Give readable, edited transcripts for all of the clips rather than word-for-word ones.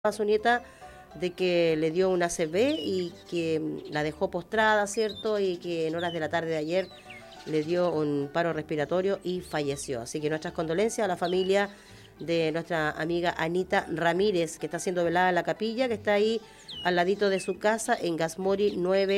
a su nieta de que le dio una ACV y que la dejó postrada, ¿cierto? Y que en horas de la tarde de ayer le dio un paro respiratorio y falleció. Así que nuestras condolencias a la familia de nuestra amiga Anita Ramírez, que está siendo velada en la capilla, que está ahí al ladito de su casa en Gasmori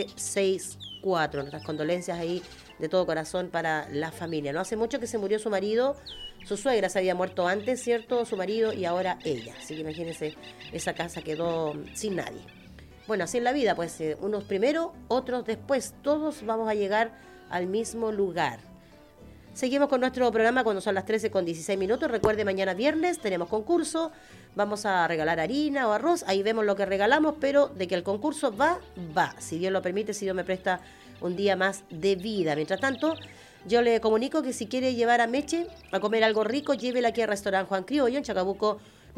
964. Nuestras condolencias ahí de todo corazón para la familia. No hace mucho que se murió su marido, su suegra se había muerto antes, ¿cierto? Su marido y ahora ella. Así que imagínense, esa casa quedó sin nadie. Bueno, así es la vida, pues unos primero, otros después. Todos vamos a llegar al mismo lugar. Seguimos con nuestro programa cuando son las 13:16. Recuerde, mañana viernes tenemos concurso. Vamos a regalar harina o arroz. Ahí vemos lo que regalamos, pero de que el concurso va. Si Dios lo permite, si Dios me presta un día más de vida. Mientras tanto, yo le comunico que si quiere llevar a Meche a comer algo rico, llévela aquí al restaurante Juan Criollo en Chacabuco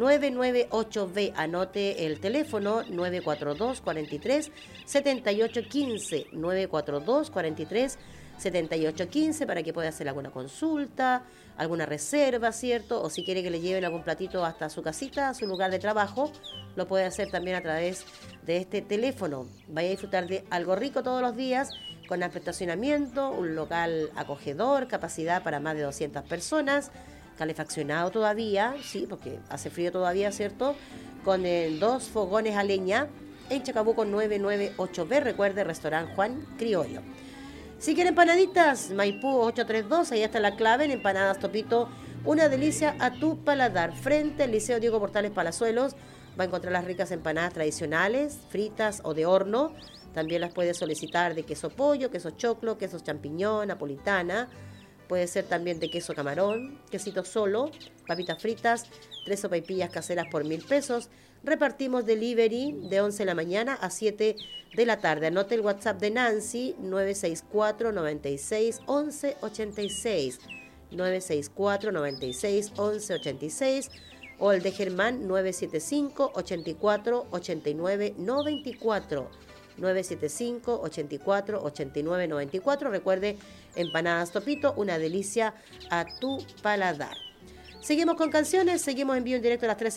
998B. Anote el teléfono 942 43 78 15 942 43 78 15 para que pueda hacer alguna consulta, alguna reserva, ¿cierto? O si quiere que le lleven algún platito hasta su casita, a su lugar de trabajo, lo puede hacer también a través de este teléfono. Vaya a disfrutar de algo rico todos los días, con amplio estacionamiento, un local acogedor, capacidad para más de 200 personas, calefaccionado todavía, sí, porque hace frío todavía, ¿cierto? Con 2 fogones a leña en Chacabuco 998B, recuerde, restaurante Juan Criollo. Si quieren empanaditas, Maipú 832, ahí está la clave en Empanadas Topito, una delicia a tu paladar. Frente al Liceo Diego Portales Palazuelos, va a encontrar las ricas empanadas tradicionales, fritas o de horno. También las puede solicitar de queso pollo, queso choclo, queso champiñón, napolitana. Puede ser también de queso camarón, quesito solo, papitas fritas, 3 sopaipillas caseras por 1.000 pesos. Repartimos delivery de 11 de la mañana a 7 de la tarde. Anote el WhatsApp de Nancy, 964 96 11 86. 964 96 11 86. O el de Germán, 975 84 89 94. 975 84 89 94. Recuerde, Empanadas Topito, una delicia a tu paladar. Seguimos con canciones, seguimos en vivo en directo a las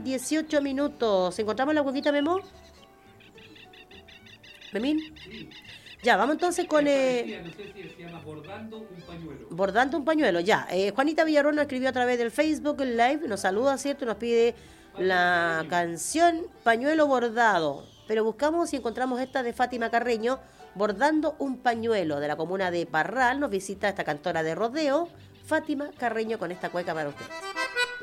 13:18. ¿Encontramos la huequita, Memo? ¿Memín? Sí. Ya, vamos entonces con... No sé si se llama Bordando un pañuelo. Bordando un pañuelo, ya. Juanita Villarroel nos escribió a través del Facebook Live, nos saluda, ¿cierto? Nos pide la canción Pañuelo Bordado. Pero buscamos y encontramos esta de Fátima Carreño, Bordando un pañuelo, de la comuna de Parral. Nos visita esta cantora de rodeo, Fátima Carreño, con esta cueca para ustedes.